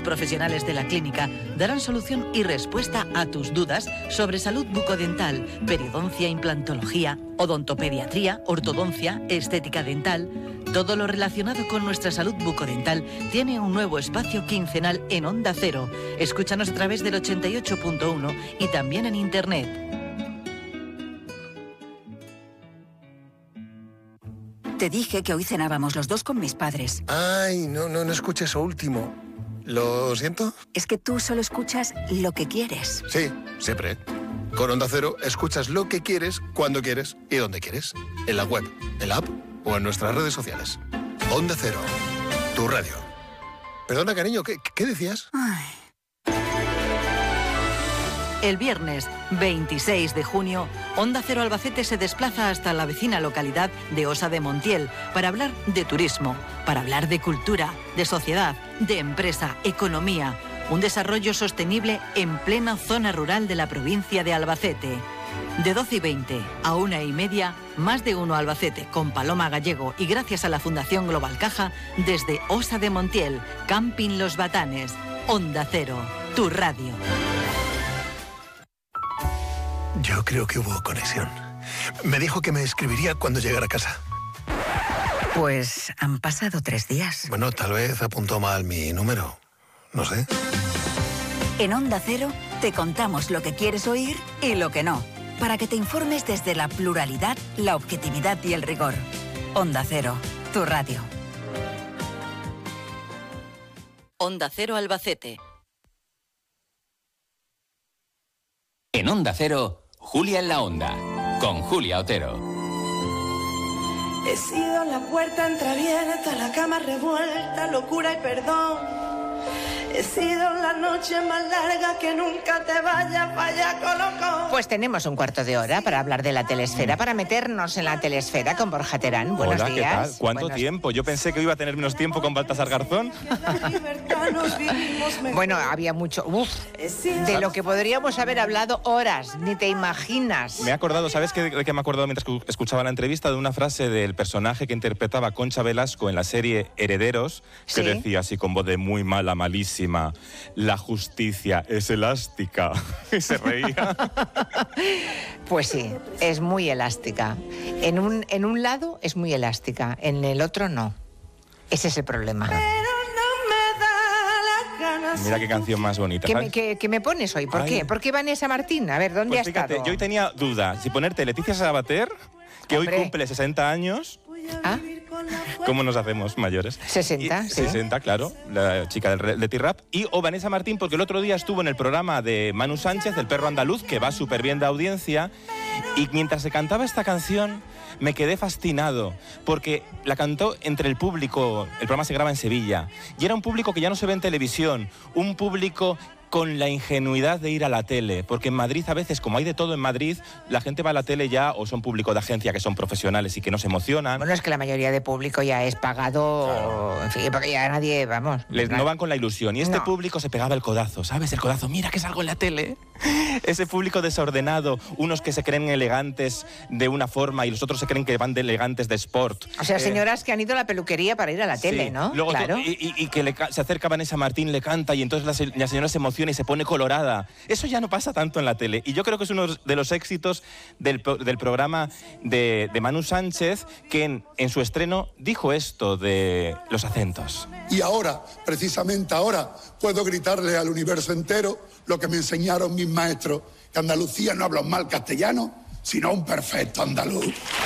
profesionales de la clínica darán solución y respuesta a tus dudas sobre salud bucodental, periodoncia, implantología, odontopediatría, ortodoncia, estética dental. Todo lo relacionado con nuestra salud bucodental tiene un nuevo espacio quincenal en Onda Cero. Escúchanos a través del 88.1 y también en internet. Te dije que hoy cenábamos los dos con mis padres. Ay, no escuché eso último. ¿Lo siento? Es que tú solo escuchas lo que quieres. Sí, siempre. Con Onda Cero escuchas lo que quieres, cuando quieres y donde quieres. En la web, en la app o en nuestras redes sociales. Onda Cero, tu radio. Perdona, cariño, ¿qué decías? Ay. El viernes 26 de junio, Onda Cero Albacete se desplaza hasta la vecina localidad de Osa de Montiel para hablar de turismo, para hablar de cultura, de sociedad, de empresa, economía, un desarrollo sostenible en plena zona rural de la provincia de Albacete. De 12:20 a 1:30, Más de Uno Albacete con Paloma Gallego y gracias a la Fundación Global Caja desde Osa de Montiel, Camping Los Batanes. Onda Cero, tu radio. Yo creo que hubo conexión. Me dijo que me escribiría cuando llegara a casa. Pues han pasado 3 días. Bueno, tal vez apuntó mal mi número. No sé. En Onda Cero te contamos lo que quieres oír y lo que no, para que te informes desde la pluralidad, la objetividad y el rigor. Onda Cero, tu radio. Onda Cero Albacete. En Onda Cero, Julia en la Onda, con Julia Otero. He sido la puerta entreabierta, la cama revuelta, locura y perdón. He sido la noche más larga, que nunca te vaya falla colocón. Pues tenemos un cuarto de hora para hablar de la telesfera, para meternos en la telesfera con Borja Terán. Buenos Hola, días. ¿qué tal? ¿Cuánto tiempo? Yo pensé que iba a tener menos tiempo con Baltasar Garzón. Bueno, había mucho. De lo que podríamos haber hablado horas, ni te imaginas. Me he acordado, ¿sabes de qué me he acordado mientras escuchaba la entrevista? De una frase del personaje que interpretaba Concha Velasco en la serie Herederos, que decía así con voz de muy mala, malísima: la justicia es elástica. Y se reía. Pues sí, es muy elástica. En un lado es muy elástica, en el otro no. Ese es el problema. Mira qué canción más bonita. ¿Qué me pones hoy? ¿Por qué? ¿Por qué Vanessa Martín? A ver, ¿dónde pues ha fíjate, estado? yo hoy tenía duda si ponerte Leticia Sabater, que hoy cumple 60 años. ¿Ah? ¿Cómo nos hacemos mayores? 60, sí. 60, claro, la chica del Leti Rap. O Vanessa Martín, porque el otro día estuvo en el programa de Manu Sánchez, El Perro Andaluz, que va súper bien de audiencia, y mientras se cantaba esta canción me quedé fascinado, porque la cantó entre el público. El programa se graba en Sevilla, y era un público que ya no se ve en televisión, un público con la ingenuidad de ir a la tele, porque en Madrid a veces, como hay de todo en Madrid, la gente va a la tele ya o son público de agencia que son profesionales y que no se emocionan. Bueno, es que la mayoría de público ya es pagado, claro. En fin, porque ya nadie, vamos. No van con la ilusión, y este público se pegaba el codazo, ¿sabes? El codazo, mira que salgo en la tele. Ese público desordenado, unos que se creen elegantes de una forma y los otros se creen que van de elegantes de sport. O sea, señoras que han ido a la peluquería para ir a la tele, ¿no? Luego claro. Y que se acerca Vanessa Martín, le canta y entonces la señora se emociona y se pone colorada. Eso ya no pasa tanto en la tele. Y yo creo que es uno de los éxitos del programa de Manu Sánchez, que en su estreno dijo esto de los acentos. Y ahora, precisamente ahora, puedo gritarle al universo entero lo que me enseñaron mis maestros, que Andalucía no habla mal castellano, sino un perfecto andaluz.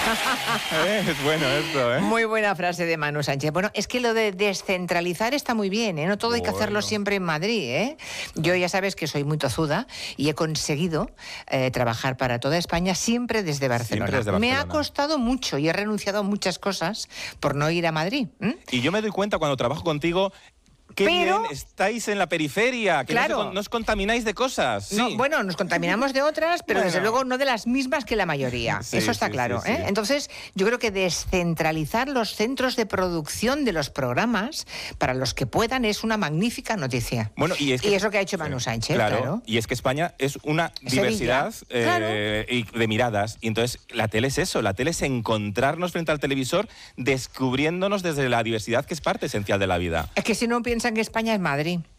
Es bueno esto, ¿eh? Muy buena frase de Manu Sánchez. Bueno, es que lo de descentralizar está muy bien, ¿eh? No todo hay que hacerlo siempre en Madrid, ¿eh? Yo ya sabes que soy muy tozuda y he conseguido trabajar para toda España siempre desde Barcelona. Siempre desde Barcelona. Me ha costado mucho y he renunciado a muchas cosas por no ir a Madrid. Y yo me doy cuenta cuando trabajo contigo. ¡Qué bien estáis en la periferia! Que claro, no os contamináis de cosas. Sí. No, bueno, nos contaminamos de otras, pero desde luego no de las mismas que la mayoría. Sí, eso está claro. Sí. Entonces, yo creo que descentralizar los centros de producción de los programas, para los que puedan, es una magnífica noticia. Bueno, y es lo que ha hecho Manu Sánchez, claro. Y es que España es una diversidad y de miradas. Y entonces la tele es eso, la tele es encontrarnos frente al televisor, descubriéndonos desde la diversidad, que es parte esencial de la vida. Es que si no piensan que España es Madrid.